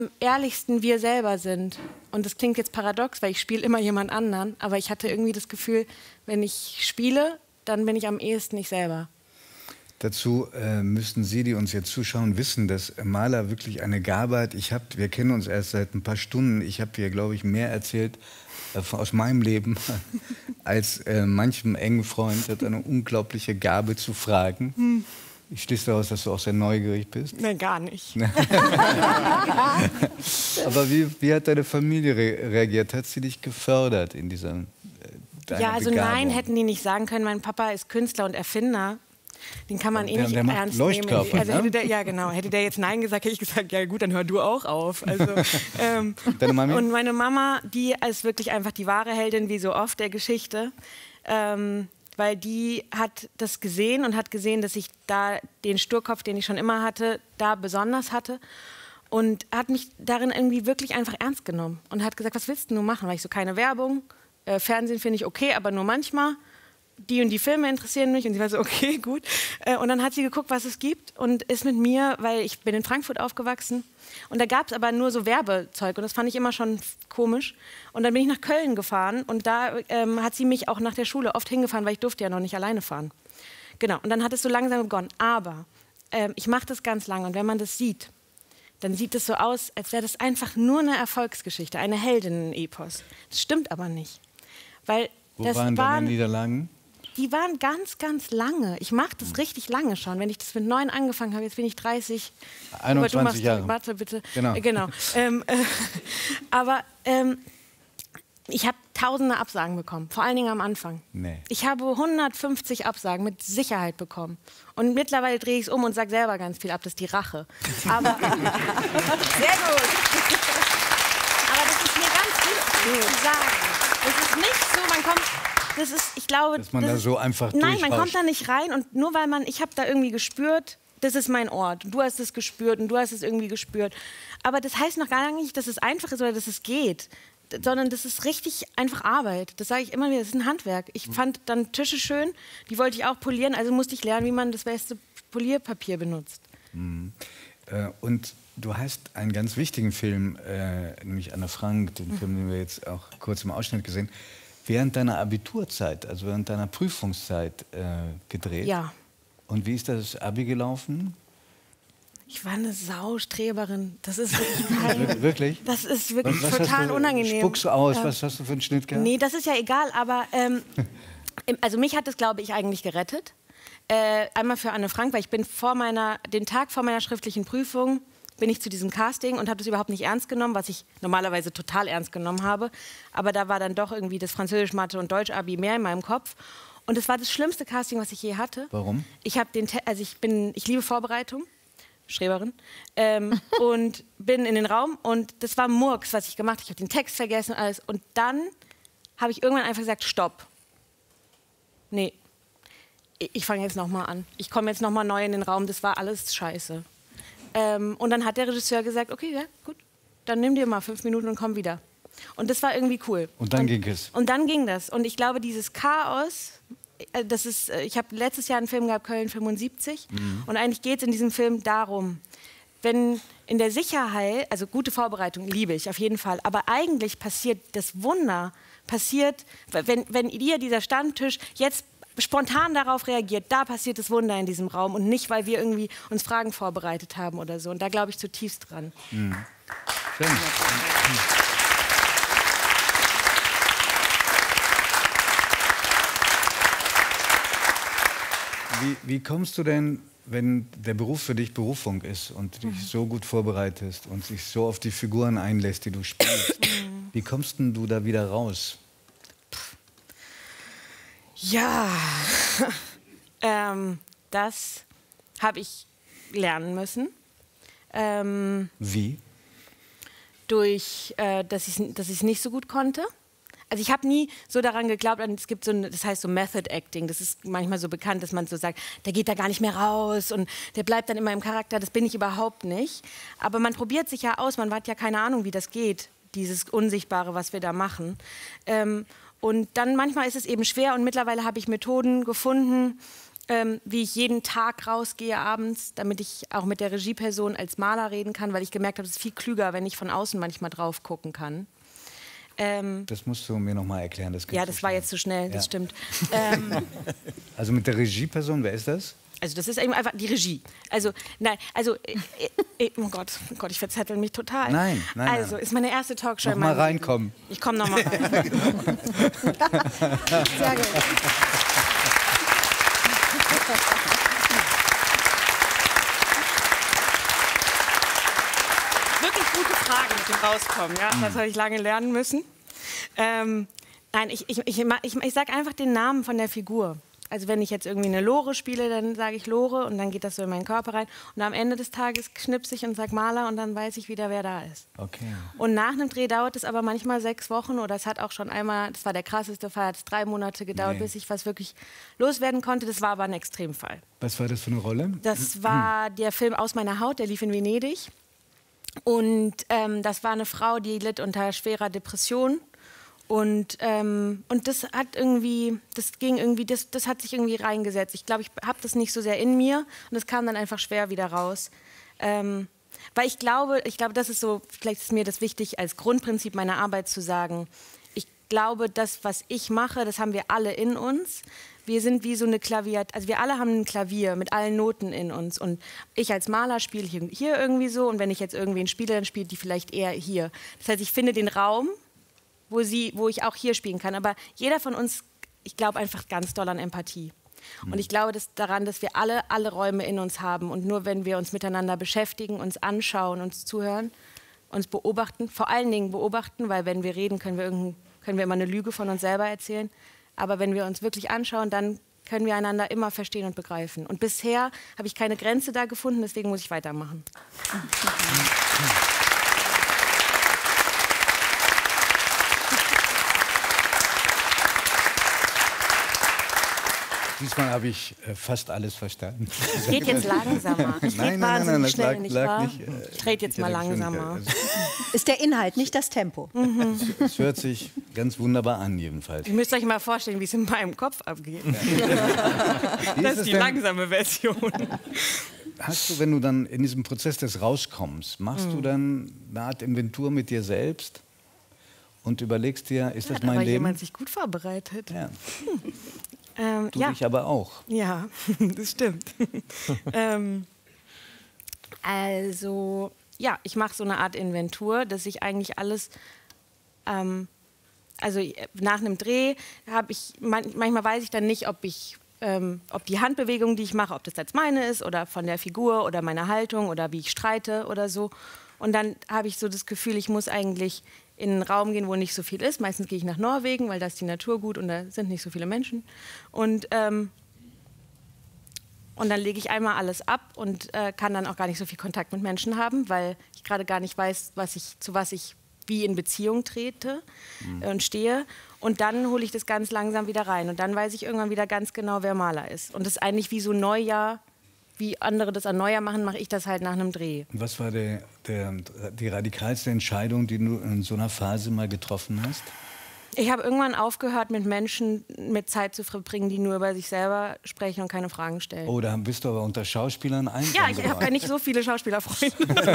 ehrlichsten wir selber sind. Und das klingt jetzt paradox, weil ich spiele immer jemand anderen, aber ich hatte irgendwie das Gefühl, wenn ich spiele, dann bin ich am ehesten ich selber. Dazu müssten Sie, die uns jetzt zuschauen, wissen, dass Marla wirklich eine Gabe hat. Wir kennen uns erst seit ein paar Stunden. Ich habe ihr, glaube ich, mehr erzählt aus meinem Leben als manchem engen Freund. Hat eine unglaubliche Gabe zu fragen. Ich schließe daraus, dass du auch sehr neugierig bist. Nein, gar nicht. Aber wie hat deine Familie reagiert? Hat sie dich gefördert in dieser Ja, also Begabung? nein, hätten die nicht sagen können. Mein Papa ist Künstler und Erfinder. Den kann man eh nicht der macht ernst Leuchtkörper, nehmen. Also ne? ja, genau. Hätte der jetzt Nein gesagt, hätte ich gesagt, ja gut, dann hör du auch auf. Also, Deine Mami? Und meine Mama, die ist wirklich einfach die wahre Heldin, wie so oft der Geschichte. Weil die hat das gesehen und hat gesehen, dass ich da den Sturkopf, den ich schon immer hatte, da besonders hatte. Und hat mich darin irgendwie wirklich einfach ernst genommen. Und hat gesagt, was willst du machen? Weil ich so, keine Werbung, Fernsehen finde ich okay, aber nur manchmal. Die und die Filme interessieren mich. Und sie war so, okay, gut. Und dann hat sie geguckt, was es gibt und ist mit mir, weil ich bin in Frankfurt aufgewachsen. Und da gab es aber nur so Werbezeug und das fand ich immer schon komisch. Und dann bin ich nach Köln gefahren und da hat sie mich auch nach der Schule oft hingefahren, weil ich durfte ja noch nicht alleine fahren. Genau, und dann hat es so langsam begonnen. Aber ich mache das ganz lange und wenn man das sieht, dann sieht es so aus, als wäre das einfach nur eine Erfolgsgeschichte, eine Heldinnen-Epos. Das stimmt aber nicht. Weil Wo waren deine Niederlagen? Die waren ganz, ganz lange. Ich mache das richtig lange schon. Wenn ich das mit 9 angefangen habe, jetzt bin ich 30. 21 Jahre. Warte bitte. Genau. Aber ich habe tausende Absagen bekommen, vor allen Dingen am Anfang. Nee. Ich habe 150 Absagen mit Sicherheit bekommen. Und mittlerweile drehe ich es um und sage selber ganz viel ab, das ist die Rache. Aber sehr gut. Aber das ist mir ganz wichtig zu sagen. Es ist nicht so, man kommt... Das ist, ich glaube, dass man da so einfach nein, man kommt da nicht rein und nur weil ich habe da irgendwie gespürt, das ist mein Ort. Und du hast es gespürt und du hast es irgendwie gespürt. Aber das heißt noch gar nicht, dass es einfach ist oder dass es geht, sondern das ist richtig einfach Arbeit. Das sage ich immer wieder, das ist ein Handwerk. Ich fand dann Tische schön, die wollte ich auch polieren, also musste ich lernen, wie man das beste Polierpapier benutzt. Und du hast einen ganz wichtigen Film, nämlich Anne Frank, den Film, den wir jetzt auch kurz im Ausschnitt gesehen haben, während deiner Abiturzeit, also während deiner Prüfungszeit gedreht. Ja. Und wie ist das Abi gelaufen? Ich war eine Saustreberin. Das ist wirklich Wirklich? Das ist wirklich was total unangenehm. Spuckst du aus? Was hast du für einen Schnitt gehabt? Nee, das ist ja egal, aber also mich hat es, glaube ich, eigentlich gerettet. Einmal für Anne Frank, weil ich bin den Tag vor meiner schriftlichen Prüfung bin ich zu diesem Casting und habe das überhaupt nicht ernst genommen, was ich normalerweise total ernst genommen habe. Aber da war dann doch irgendwie das Französisch, Mathe und Deutsch-Abi mehr in meinem Kopf. Und es war das schlimmste Casting, was ich je hatte. Warum? Ich liebe Vorbereitung, Streberin, und bin in den Raum und das war Murks, was ich gemacht habe. Ich habe den Text vergessen und alles. Und dann habe ich irgendwann einfach gesagt, stopp. Nee, ich fange jetzt nochmal an. Ich komme jetzt nochmal neu in den Raum, das war alles scheiße. Und dann hat der Regisseur gesagt, okay, ja, gut, dann nimm dir mal 5 Minuten und komm wieder. Und das war irgendwie cool. Und dann ging es? Und dann ging das. Und ich glaube, dieses Chaos, ich habe letztes Jahr einen Film gehabt, Köln 75. Und eigentlich geht es in diesem Film darum, wenn in der Sicherheit, also gute Vorbereitung liebe ich auf jeden Fall, aber eigentlich passiert das Wunder, wenn ihr, dieser Stammtisch, jetzt spontan darauf reagiert, da passiert das Wunder in diesem Raum und nicht, weil wir irgendwie uns Fragen vorbereitet haben oder so. Und da glaube ich zutiefst dran. Schön. Wie kommst du denn, wenn der Beruf für dich Berufung ist und dich so gut vorbereitest und sich so auf die Figuren einlässt, die du spielst, wie kommst denn du da wieder raus? Ja, das habe ich lernen müssen. Wie? Dass ich es nicht so gut konnte. Also ich habe nie so daran geglaubt, es gibt das heißt so Method Acting, das ist manchmal so bekannt, dass man so sagt, der geht da gar nicht mehr raus und der bleibt dann immer im Charakter, das bin ich überhaupt nicht. Aber man probiert sich ja aus, man hat ja keine Ahnung, wie das geht, dieses Unsichtbare, was wir da machen. Und dann manchmal ist es eben schwer und mittlerweile habe ich Methoden gefunden, wie ich jeden Tag rausgehe abends, damit ich auch mit der Regieperson als Maler reden kann, weil ich gemerkt habe, es ist viel klüger, wenn ich von außen manchmal drauf gucken kann. Das musst du mir noch mal erklären. Das ja, das war jetzt zu schnell, das stimmt. Also mit der Regieperson, wer ist das? Also das ist eben einfach die Regie. Also, nein, also, oh Gott, ich verzettel mich total. Nein. Also, ist meine erste Talkshow. Noch mal reinkommen. Ich komme noch mal rein. Sehr gut. Wirklich gute Fragen mit dem Rauskommen, ja? Das habe ich lange lernen müssen. Nein, ich sage einfach den Namen von der Figur. Also wenn ich jetzt irgendwie eine Lore spiele, dann sage ich Lore und dann geht das so in meinen Körper rein. Und am Ende des Tages knipse ich und sage Maler und dann weiß ich wieder, wer da ist. Okay. Und nach einem Dreh dauert es aber manchmal 6 Wochen oder es hat auch schon einmal, das war der krasseste Fall, hat es 3 Monate gedauert, bis ich was wirklich loswerden konnte. Das war aber ein Extremfall. Was war das für eine Rolle? Das war der Film Aus meiner Haut, der lief in Venedig. Und das war eine Frau, die litt unter schwerer Depression. Und das hat irgendwie, das hat sich irgendwie reingesetzt. Ich glaube, ich habe das nicht so sehr in mir und das kam dann einfach schwer wieder raus. Weil ich glaube, das ist so, vielleicht ist mir das wichtig, als Grundprinzip meiner Arbeit zu sagen, ich glaube, das, was ich mache, das haben wir alle in uns. Wir sind wie so eine also wir alle haben ein Klavier mit allen Noten in uns. Und ich als Maler spiele hier irgendwie so und wenn ich jetzt irgendwen spiele, dann spielt die vielleicht eher hier. Das heißt, ich finde den Raum, wo ich auch hier spielen kann. Aber jeder von uns, ich glaube einfach ganz doll an Empathie. Und ich glaube daran, dass wir alle Räume in uns haben. Und nur wenn wir uns miteinander beschäftigen, uns anschauen, uns zuhören, uns beobachten, vor allen Dingen beobachten, weil wenn wir reden, können wir immer eine Lüge von uns selber erzählen. Aber wenn wir uns wirklich anschauen, dann können wir einander immer verstehen und begreifen. Und bisher habe ich keine Grenze da gefunden, deswegen muss ich weitermachen. Diesmal habe ich fast alles verstanden. Ich rede jetzt langsamer. Ich rede wahnsinnig schnell, nicht wahr? Ich rede jetzt mal langsamer. Ist der Inhalt, nicht das Tempo. Es hört sich ganz wunderbar an, jedenfalls. Ihr müsst euch mal vorstellen, wie es in meinem Kopf abgeht. Das ist die langsame Version. Hast du, wenn du dann in diesem Prozess des Rauskommens, machst du dann eine Art Inventur mit dir selbst und überlegst dir, ist das mein aber Leben? Jemand sich gut vorbereitet. Ja. Du dich aber auch. Ja, das stimmt. Also, ja, ich mache so eine Art Inventur, dass ich eigentlich alles, also nach einem Dreh habe ich, manchmal weiß ich dann nicht, ob die Handbewegung, die ich mache, ob das jetzt meine ist oder von der Figur oder meiner Haltung oder wie ich streite oder so. Und dann habe ich so das Gefühl, ich muss eigentlich in einen Raum gehen, wo nicht so viel ist. Meistens gehe ich nach Norwegen, weil da ist die Natur gut und da sind nicht so viele Menschen. Und dann lege ich einmal alles ab und kann dann auch gar nicht so viel Kontakt mit Menschen haben, weil ich gerade gar nicht weiß, zu was ich wie in Beziehung trete und stehe. Und dann hole ich das ganz langsam wieder rein. Und dann weiß ich irgendwann wieder ganz genau, wer Maler ist. Und das ist eigentlich wie so Neujahr. Wie andere das an Neujahr machen, mache ich das halt nach einem Dreh. Was war die radikalste Entscheidung, die du in so einer Phase mal getroffen hast? Ich habe irgendwann aufgehört, mit Menschen mit Zeit zu verbringen, die nur über sich selber sprechen und keine Fragen stellen. Oh, da bist du aber unter Schauspielern einsam. Ja, ich habe ja nicht so viele Schauspielerfreunde.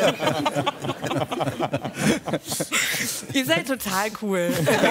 Ihr seid total cool.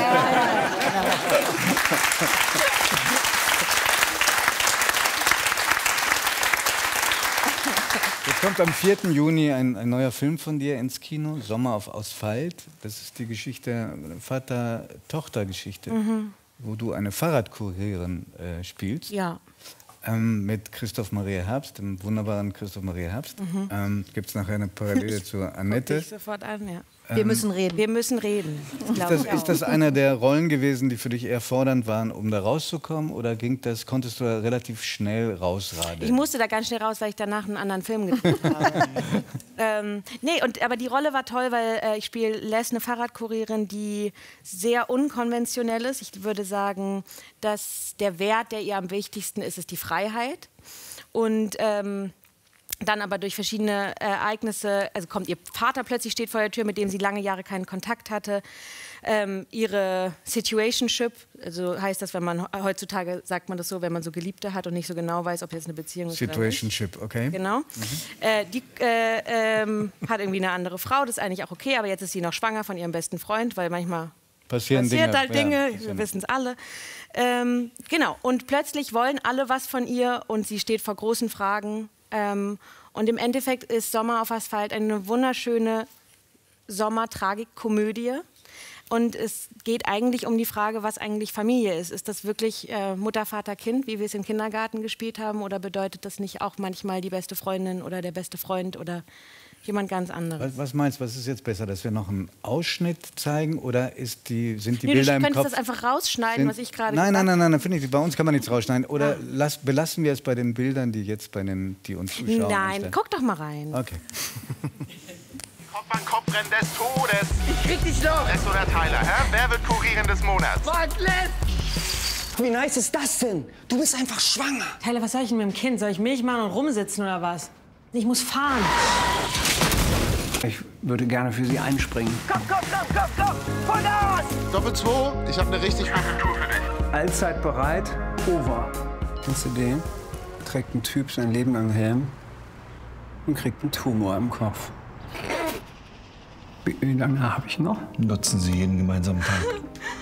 Jetzt kommt am 4. Juni ein neuer Film von dir ins Kino, Sommer auf Asphalt. Das ist die Geschichte, Vater-Tochter-Geschichte, wo du eine Fahrradkurierin spielst. Ja. Mit Christoph Maria Herbst, dem wunderbaren Christoph Maria Herbst. Gibt es nachher eine Parallele zur Annette? Guck dich sofort an, ja. Wir müssen reden. Wir müssen reden. Ist das einer der Rollen gewesen, die für dich eher fordernd waren, um da rauszukommen? Oder konntest du da relativ schnell rausradeln? Ich musste da ganz schnell raus, weil ich danach einen anderen Film gedreht habe. Aber die Rolle war toll, weil ich spiele Les, eine Fahrradkurierin, die sehr unkonventionell ist. Ich würde sagen, dass der Wert, der ihr am wichtigsten ist, ist die Freiheit. Und Dann aber durch verschiedene Ereignisse, also kommt ihr Vater plötzlich, steht vor der Tür, mit dem sie lange Jahre keinen Kontakt hatte. Ihre Situationship, also heißt das, wenn man heutzutage sagt man das so, wenn man so Geliebte hat und nicht so genau weiß, ob jetzt eine Beziehung ist Situationship, oder nicht. okay. Genau. Die hat irgendwie eine andere Frau, das ist eigentlich auch okay, aber jetzt ist sie noch schwanger von ihrem besten Freund, weil manchmal passiert halt Dinge, ja, wir wissen es alle. Genau, und plötzlich wollen alle was von ihr und sie steht vor großen Fragen. Und im Endeffekt ist Sommer auf Asphalt eine wunderschöne Sommertragikkomödie. Und es geht eigentlich um die Frage, was eigentlich Familie ist. Ist das wirklich Mutter, Vater, Kind, wie wir es im Kindergarten gespielt haben? Oder bedeutet das nicht auch manchmal die beste Freundin oder der beste Freund oder jemand ganz anderes? Was meinst du, was ist jetzt besser, dass wir noch einen Ausschnitt zeigen oder sind die Bilder im Kopf? Du könntest das einfach rausschneiden, was ich gerade gesagt habe. Nein, finde ich, bei uns kann man nichts rausschneiden. Oder belassen wir es bei den Bildern, die jetzt die uns zuschauen? Nein, guck doch mal rein. Okay. Kopfrennen des Todes. Ich krieg dich noch. Les oder Tyler, hä? Wer wird Kurieren des Monats? Was, Les? Wie nice ist das denn? Du bist einfach schwanger. Tyler, was soll ich denn mit dem Kind? Soll ich Milch machen und rumsitzen oder was? Ich muss fahren. Ich würde gerne für Sie einspringen. Komm! Vollgas! Doppel 2, ich habe eine richtig fette Tour für dich. Allzeit bereit, over. Kennst du den? Trägt ein Typ sein Leben lang Helm und kriegt einen Tumor im Kopf. Wie lange habe ich noch? Nutzen Sie jeden gemeinsamen Tag.